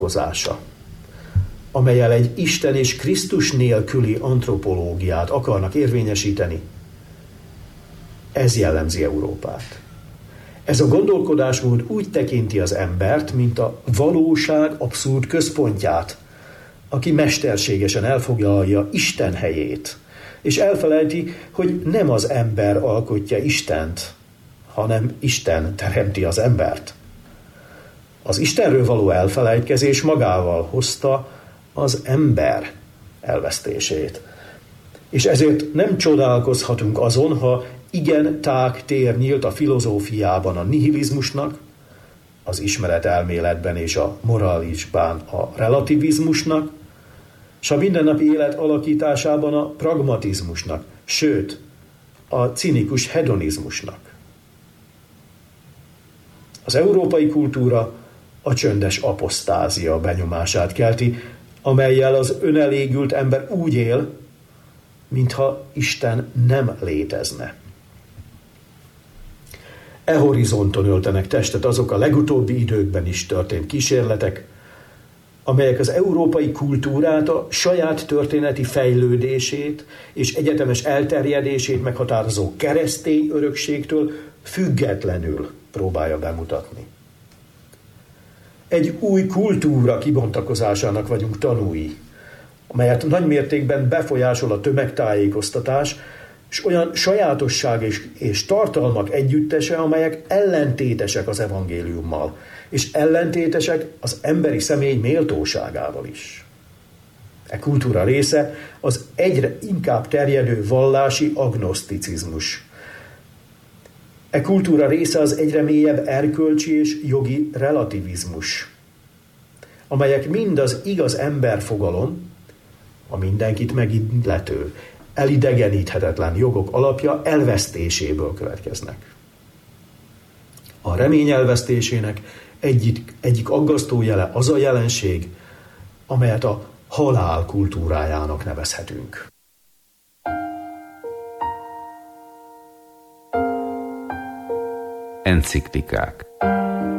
hozása, amellyel egy Isten és Krisztus nélküli antropológiát akarnak érvényesíteni, ez jellemzi Európát. Ez a gondolkodásmód úgy tekinti az embert, mint a valóság abszurd központját, aki mesterségesen elfoglalja Isten helyét, és elfelejti, hogy nem az ember alkotja Istent, hanem Isten teremti az embert. Az Istenről való elfelejtkezés magával hozta az ember elvesztését. És ezért nem csodálkozhatunk azon, ha igen tág tér nyílt a filozófiában a nihilizmusnak, az ismeretelméletben és a moralisban a relativizmusnak, és a mindennapi élet alakításában a pragmatizmusnak, sőt, a cinikus hedonizmusnak. Az európai kultúra a csöndes apostázia benyomását kelti, amellyel az önelégült ember úgy él, mintha Isten nem létezne. E horizonton öltenek testet azok a legutóbbi időkben is történt kísérletek, amelyek az európai kultúrát a saját történeti fejlődését és egyetemes elterjedését meghatározó keresztény örökségtől függetlenül próbálja bemutatni. Egy új kultúra kibontakozásának vagyunk tanúi, amelyet nagymértékben befolyásol a tömegtájékoztatás, és olyan sajátosság és tartalmak együttese, amelyek ellentétesek az evangéliummal, és ellentétesek az emberi személy méltóságával is. E kultúra része az egyre inkább terjedő vallási agnoszticizmus. E kultúra része az egyre mélyebb erkölcsi és jogi relativizmus, amelyek mind az igaz emberfogalom, a mindenkit megillető, elidegeníthetetlen jogok alapja elvesztéséből következnek. A remény elvesztésének egyik aggasztó jele az a jelenség, amelyet a halál kultúrájának nevezhetünk. Enciklikák.